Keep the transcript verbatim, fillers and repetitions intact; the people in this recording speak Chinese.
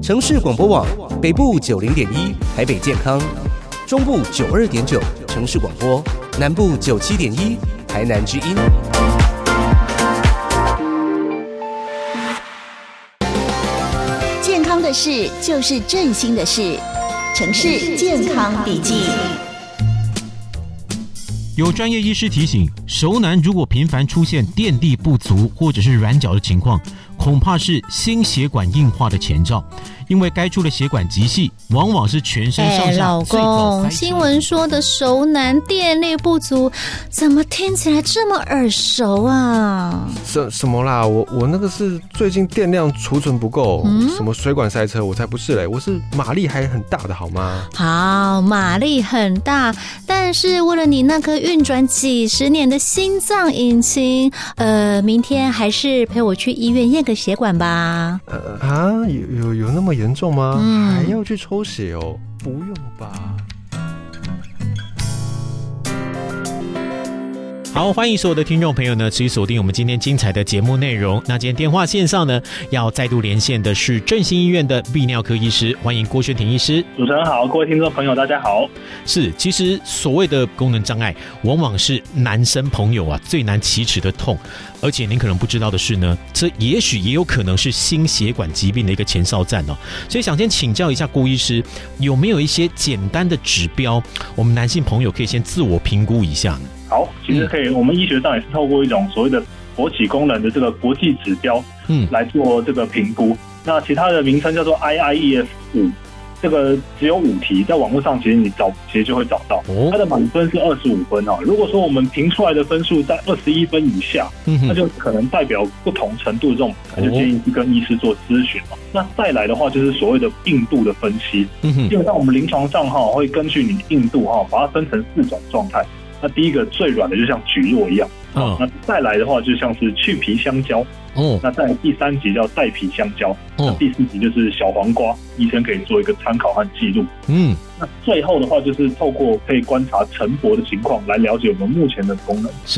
城市广播网北部九零点一台北健康，中部九二点九城市广播，南部九七点一台南之音。 健康的事就是振兴的事，城市健康笔记。 有专业医师提醒，熟男如果频繁出现电力不足或者是软脚的情况，恐怕是心血管硬化的前兆，因为该处的血管极细，往往是全身上下、 欸、老公，新闻说的熟男电力不足，怎么听起来这么耳熟啊？ 什什么啦？我我那个是最近电量储存不够，嗯、什么水管塞车，我才不是嘞！我是马力还很大的好吗？ 好，马力很大，但是为了你那颗运转几十年的心脏引擎，呃，明天还是陪我去医院验个血管吧。 呃啊，有有有那么严重吗？嗯、还要去抽血哦？不用吧。 好，欢迎所有的听众朋友呢，持续锁定我们今天精彩的节目内容。那今天电话线上呢，要再度连线的是振兴医院的泌尿科医师，欢迎郭轩庭医师。 主持人好，各位听众朋友大家好。 是，其实所谓的功能障碍，往往是男生朋友啊最难启齿的痛，而且您可能不知道的是呢，这也许也有可能是心血管疾病的一个前哨站哦。所以想先请教一下郭医师，有没有一些简单的指标，我们男性朋友可以先自我评估一下呢？ 好，其实可以，嗯、我们医学上也是透过一种所谓的勃起功能的这个国际指标，嗯，来做这个评估。那其他的名称叫做 I I E F 五，这个只有五题，在网络上其实你找其实就会找到。哦、它的满分是二十五分哦。如果说我们评出来的分数在二十一分以下，嗯、那就可能代表不同程度的这种，就建议去跟医师做咨询哦。那再来的话，就是所谓的硬度的分析。嗯、基本上我们临床上哈会根据你的硬度哈，把它分成四种状态。那第一个最软的就像蒟蒻一样，哦、那再来的话就像是去皮香蕉，哦，那在第三集叫带皮香蕉，哦，那第四集就是小黄瓜，医生可以做一个参考和记录。嗯，那最后的话就是透过可以观察晨勃的情况来了解我们目前的功能。